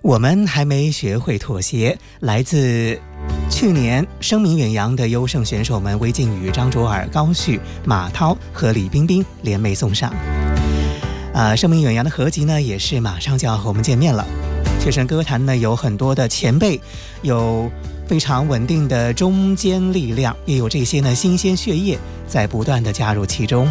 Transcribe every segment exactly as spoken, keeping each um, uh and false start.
我们还没学会妥协，来自去年声名远扬的优胜选手们魏靖宇、张卓尔、高旭、马涛和李冰冰联袂送上。呃，声名远扬的合集呢，也是马上就要和我们见面了。确实，歌坛呢有很多的前辈，有非常稳定的中坚力量，也有这些呢新鲜血液在不断的加入其中。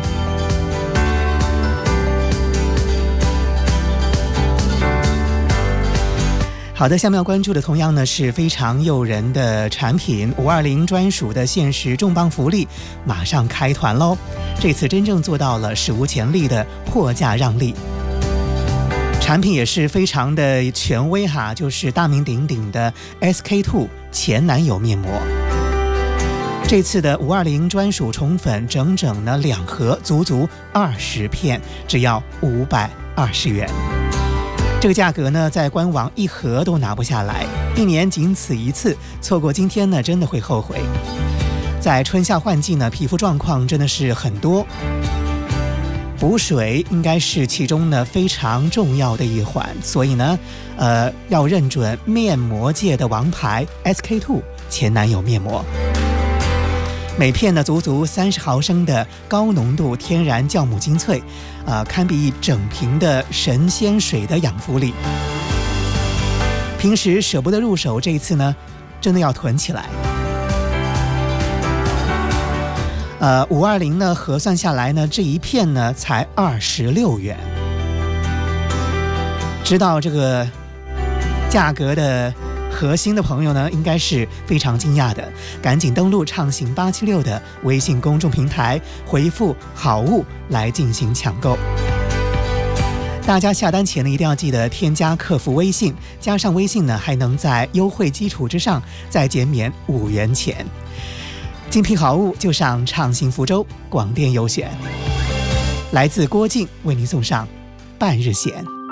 好的，下面要关注的同样呢是非常诱人的产品，五二零专属的限时重磅福利马上开团喽！这次真正做到了史无前例的破价让利，产品也是非常的权威哈，就是大名鼎鼎的 S K two 前男友面膜。这次的五二零专属宠粉，整整呢两盒，足足二十片，只要五百二十元。这个价格呢，在官网一盒都拿不下来，一年仅此一次，错过今天呢，真的会后悔。在春夏换季呢，皮肤状况真的是很多，补水应该是其中呢非常重要的一环，所以呢，呃，要认准面膜界的王牌 S K two 前男友面膜。每片呢足足三十毫升的高浓度天然酵母精粹，呃，堪比一整瓶的神仙水的养肤力。平时舍不得入手，这一次呢，真的要囤起来。呃，五二零呢核算下来呢，这一片呢才二十六元。知道这个价格的核心的朋友呢，应该是非常惊讶的，赶紧登录畅行八七六的微信公众平台，回复好物来进行抢购。大家下单前呢，一定要记得添加客服微信，加上微信呢，还能在优惠基础之上再减免五元钱。精品好物就上畅行福州广电优选。来自郭靖为您送上半日闲。